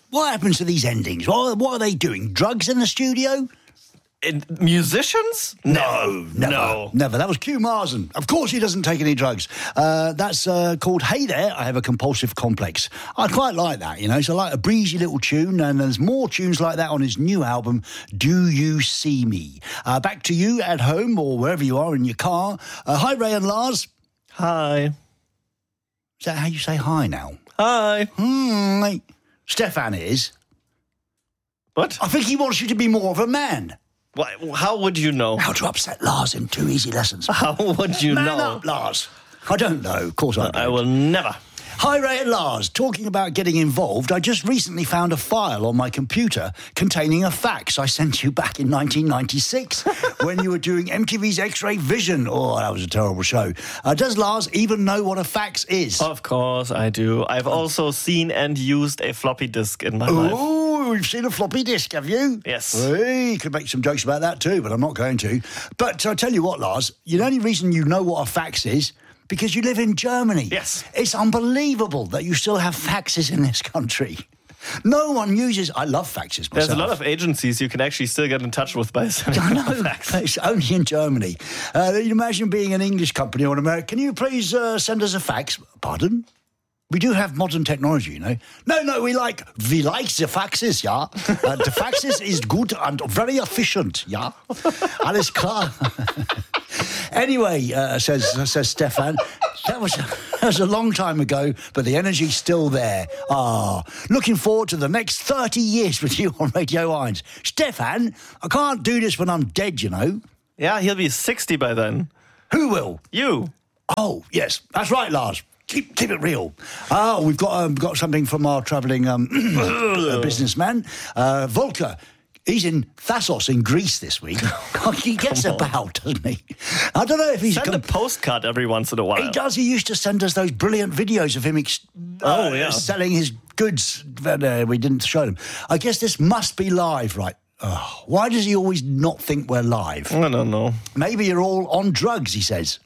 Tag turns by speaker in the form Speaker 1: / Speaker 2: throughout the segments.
Speaker 1: What happens to these endings? What are they doing? Drugs in the studio?
Speaker 2: Musicians?
Speaker 1: No, never. That was Q Marzen. Of course he doesn't take any drugs. That's called Hey There, I Have a Compulsive Complex. I quite like that, you know. It's like a breezy little tune, and there's more tunes like that on his new album, Do You See Me? Back to you at home or wherever you are in your car. Hi, Ray and Lars.
Speaker 2: Hi.
Speaker 1: Is that how you say hi now?
Speaker 2: Hi.
Speaker 1: Stefan is.
Speaker 2: What?
Speaker 1: I think he wants you to be more of a man.
Speaker 2: How would you know?
Speaker 1: How to upset Lars in 2 easy lessons.
Speaker 2: How would you
Speaker 1: Man
Speaker 2: know?
Speaker 1: up, Lars. I don't know. Of course I don't.
Speaker 2: I will never.
Speaker 1: Hi, Ray and Lars. Talking about getting involved, I just recently found a file on my computer containing a fax I sent you back in 1996 when you were doing MTV's X-Ray Vision. Oh, that was a terrible show. Does Lars even know what a fax is?
Speaker 2: Of course I do. I've also seen and used a floppy disk in my life.
Speaker 1: Oh, you've seen a floppy disk, have you?
Speaker 2: Yes.
Speaker 1: Hey, you could make some jokes about that too, but I'm not going to. But I tell you what, Lars, the only reason you know what a fax is because you live in Germany.
Speaker 2: Yes.
Speaker 1: It's unbelievable that you still have faxes in this country. No one uses... I love faxes myself.
Speaker 2: There's a lot of agencies you can actually still get in touch with by sending a fax.
Speaker 1: It's only in Germany. You imagine being an English company or an American. Can you please send us a fax? Pardon? We do have modern technology, you know. No, we like the faxes, yeah. The faxes is good and very efficient, yeah. Alles klar. Anyway, says Stefan, that was a long time ago, but the energy's still there. Looking forward to the next 30 years with you on Radio Heinz. Stefan, I can't do this when I'm dead, you know.
Speaker 2: Yeah, he'll be 60 by then.
Speaker 1: Who will?
Speaker 2: You.
Speaker 1: Oh, yes, that's right, Lars. Keep it real. We've got something from our travelling businessman, Volker. He's in Thassos in Greece this week. He gets about, doesn't he? I don't know if he's...
Speaker 2: Send a postcard every once in a while.
Speaker 1: He does. He used to send us those brilliant videos of him selling his goods. But, we didn't show them. I guess this must be live, right? Why does he always not think we're live?
Speaker 2: I don't know.
Speaker 1: Maybe you're all on drugs, he says.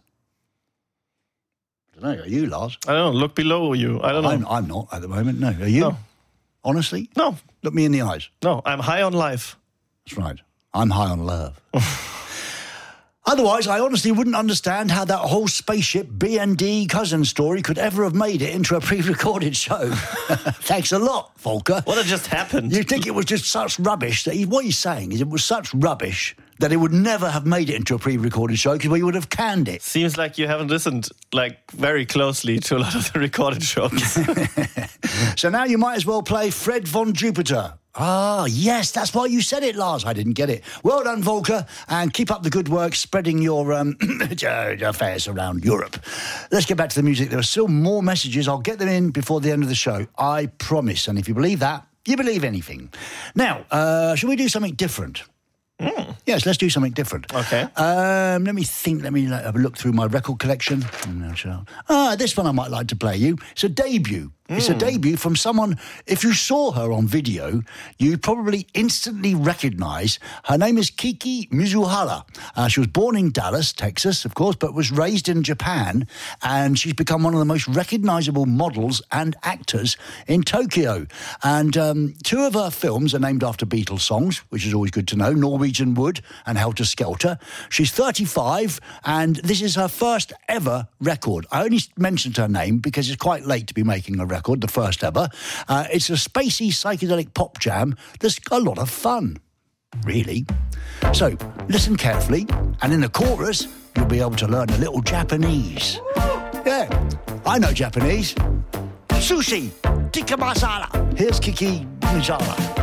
Speaker 1: I don't know. Are you, Lars?
Speaker 2: I don't know. Look below you. I don't know.
Speaker 1: I'm not at the moment. No. Are you?
Speaker 2: No.
Speaker 1: Honestly?
Speaker 2: No.
Speaker 1: Look me in the eyes.
Speaker 2: No, I'm high on life.
Speaker 1: That's right. I'm high on love. Otherwise, I honestly wouldn't understand how that whole spaceship BND cousin story could ever have made it into a pre-recorded show. Thanks a lot, Volker.
Speaker 2: What had just happened?
Speaker 1: You think it was just such rubbish that what he's saying is it was such rubbish that it would never have made it into a pre-recorded show because we would have canned it.
Speaker 2: Seems like you haven't listened very closely to a lot of the recorded shows.
Speaker 1: So now you might as well play Fred von Jupiter. Yes, that's why you said it, Lars. I didn't get it. Well done, Volker, and keep up the good work spreading your affairs around Europe. Let's get back to the music. There are still more messages. I'll get them in before the end of the show. I promise. And if you believe that, you believe anything. Now, shall we do something different? Yes, let's do something different.
Speaker 2: Okay.
Speaker 1: Let me think. Let me have a look through my record collection. This one I might like to play you. It's a debut. It's a debut from someone, if you saw her on video, you'd probably instantly recognise. Her name is Kiki Mizuhara. She was born in Dallas, Texas, of course, but was raised in Japan, and she's become one of the most recognisable models and actors in Tokyo. And two of her films are named after Beatles songs, which is always good to know, Norwegian Wood and Helter Skelter. She's 35, and this is her first ever record. I only mentioned her name because it's quite late to be making a record, the first ever. It's a spacey psychedelic pop jam that's a lot of fun, really. So listen carefully, and in the chorus you'll be able to learn a little Japanese. Yeah, I know Japanese. Sushi tikka masala. Here's Kiki Mizuhara.